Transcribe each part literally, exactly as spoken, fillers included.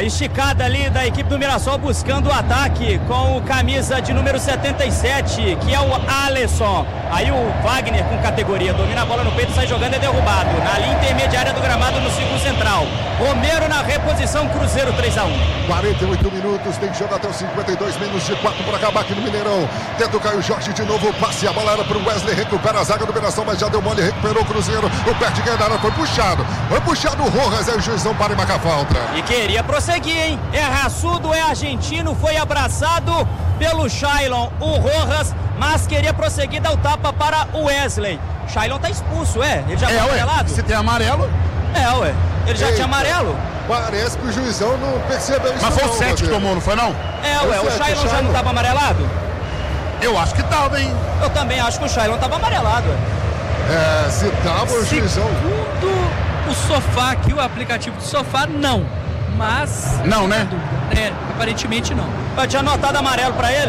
esticada ali da equipe do Mirassol buscando o ataque com o camisa de número setenta e sete, que é o Alisson. Aí o Wagner com categoria, domina a bola no peito, sai jogando, é derrubado. Na linha intermediária do gramado no círculo central. Romero na reposição, Cruzeiro três a um. quarenta e oito minutos, tem jogo até os cinquenta e dois, menos de quatro para acabar aqui no Mineirão. Tenta o Caio Jorge de novo, o passe, a bola era para o Wesley, recupera a zaga do Mirassol, mas já deu mole, recuperou o Cruzeiro. O pé de Guedara foi puxado, foi puxado o Rojas, aí o juizão para e marca a falta. E queria prosseguir, hein? É raçudo, é argentino, foi abraçado pelo Shailon, o Rojas, mas queria prosseguir, dar o tapa para o Wesley. Shailon tá expulso, é? Ele já é, tá ué, amarelado? se tem amarelo? É, ué. Ele já Eita, tinha amarelo? Parece que o juizão não percebeu isso. Mas foi o não, sete que tomou, não foi não? É, ué, o Shailon já não tava amarelado? Eu acho que tava, hein? Eu também acho que o Shailon tava amarelado, ué. É, se tava o juizão. Segundo o sofá aqui, o aplicativo do sofá, não. Mas... Não, né? É, aparentemente não. Eu tinha anotado amarelo pra ele?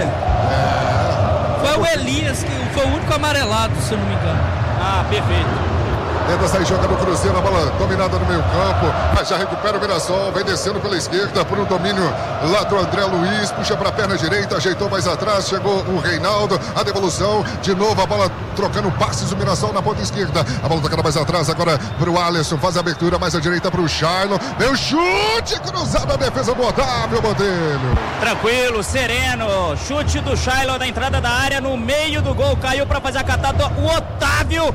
É. Foi o Elias, que foi o único amarelado, se eu não me engano. Ah, perfeito. Tenta sair jogando o Cruzeiro, a bola dominada no meio campo, mas já recupera o Mirassol, vem descendo pela esquerda por um domínio lá do André Luiz, puxa para a perna direita, ajeitou mais atrás, chegou o Reinaldo, a devolução, de novo a bola trocando passes, o Mirassol na ponta esquerda, a bola tocando mais atrás agora para o Alisson, faz a abertura mais à direita para o Shailon, vem o chute cruzado, a defesa do Otávio Botelho. Tranquilo, sereno, chute do Shailon da entrada da área, no meio do gol, caiu para fazer a catada, o Otávio.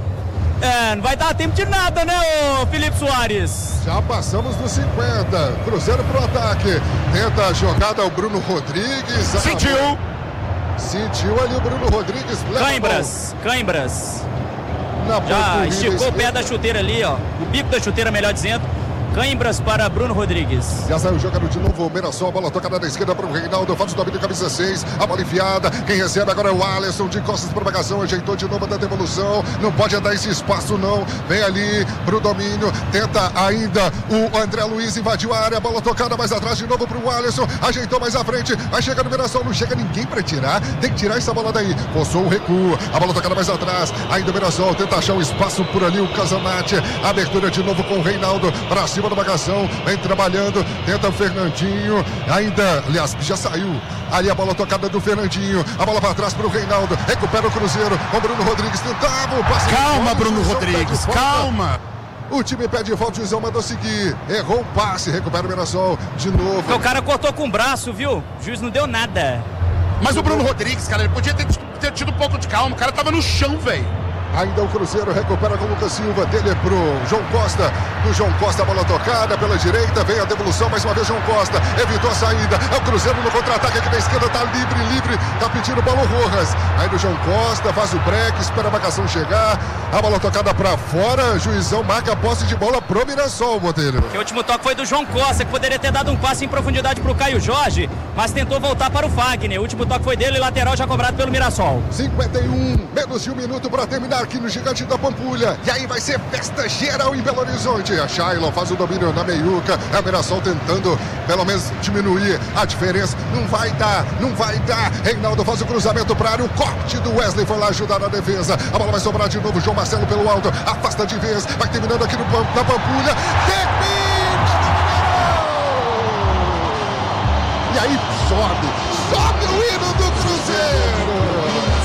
É, não vai dar tempo de nada, né, ô Felipe Soares? Já passamos dos cinquenta. Cruzeiro pro ataque. Tenta a jogada o Bruno Rodrigues. Sentiu. Sentiu ali o Bruno Rodrigues. Cãibras, cãibras. Na Já esticou o pé da chuteira ali, ó. O bico da chuteira, melhor dizendo. Cãibras para Bruno Rodrigues. Já saiu jogando de novo o Mirassol, bola tocada na esquerda para o Reinaldo, faz o domínio camisa seis, a bola enfiada, quem recebe agora é o Alisson, de costas para a marcação, ajeitou de novo da devolução, não pode dar esse espaço não, vem ali para o domínio, tenta ainda o André Luiz, invadiu a área, bola tocada mais atrás de novo para o Alisson, ajeitou mais à frente, vai chegar no Mirassol, não chega ninguém para tirar, tem que tirar essa bola daí, forçou o recuo, a bola tocada mais atrás, ainda o Mirassol tenta achar um espaço por ali, o Casanati, abertura de novo com o Reinaldo, para cima da marcação, vem trabalhando, tenta o Fernandinho, ainda, aliás, já saiu, ali a bola tocada do Fernandinho, a bola para trás para o Reinaldo, recupera o Cruzeiro, com o Bruno Rodrigues, tentava o passe. Calma, Bruno Rodrigues, calma. O time pede volta, o juizão mandou seguir, errou o passe, recupera o Mirassol de novo. O cara cortou com o braço, viu? O juiz não deu nada. Mas o Bruno Rodrigues, cara, ele podia ter, ter tido um pouco de calma, o cara tava no chão, velho. Ainda o Cruzeiro recupera com o Lucas Silva, dele pro João Costa, do João Costa a bola tocada pela direita, vem a devolução, mais uma vez João Costa, evitou a saída, é o Cruzeiro no contra-ataque aqui na esquerda, tá livre, livre, tá pedindo bola o Rojas, aí do João Costa, faz o break, espera a marcação chegar, a bola tocada pra fora, juizão marca a posse de bola pro Mirassol, Botelho. O último toque foi do João Costa, que poderia ter dado um passe em profundidade pro Caio Jorge, mas tentou voltar para o Fagner, o último toque foi dele, lateral já cobrado pelo Mirassol. cinquenta e um, menos de um minuto para terminar aqui no Gigante da Pampulha. E aí vai ser festa geral em Belo Horizonte. A Shailon faz o domínio na meiuca. A Mirassol tentando pelo menos diminuir a diferença. Não vai dar, não vai dar. Reinaldo faz o cruzamento para a área. O corte do Wesley foi lá ajudar na defesa. A bola vai sobrar de novo. João Marcelo pelo alto. Afasta de vez. Vai terminando aqui no, na Pampulha. Termina! E aí sobe. Sobe o hino do Cruzeiro.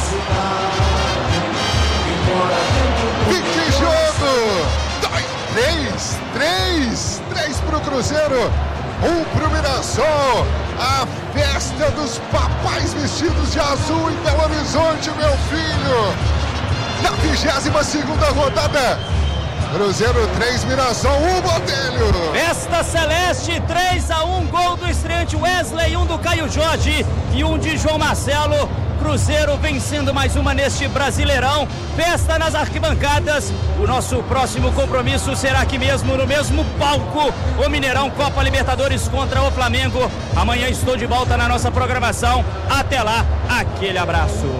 Fim de jogo! Dois, três, três, três pro Cruzeiro, um pro Mirassol. A festa dos papais vestidos de azul em Belo Horizonte, meu filho. Na vigésima segunda rodada, Cruzeiro três, Mirassol um, Botelho. Festa Celeste, três a um, gol do estreante Wesley, um do Caio Jorge e um de João Marcelo. Cruzeiro vencendo mais uma neste Brasileirão. Festa nas arquibancadas. O nosso próximo compromisso será aqui mesmo, no mesmo palco, o Mineirão, Copa Libertadores contra o Flamengo. Amanhã estou de volta na nossa programação. Até lá, aquele abraço.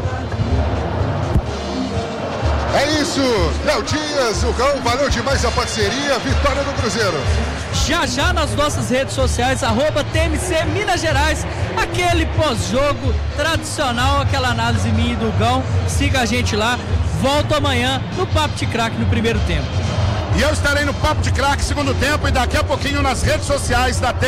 É isso, Léo Dias, o Cão, valeu demais a parceria, vitória do Cruzeiro. Já já nas nossas redes sociais, arroba T M C Minas Gerais, aquele pós-jogo tradicional, aquela análise minha e do Gão. Siga a gente lá, volto amanhã no Papo de Craque no primeiro tempo. E eu estarei no Papo de Craque segundo tempo e daqui a pouquinho nas redes sociais da T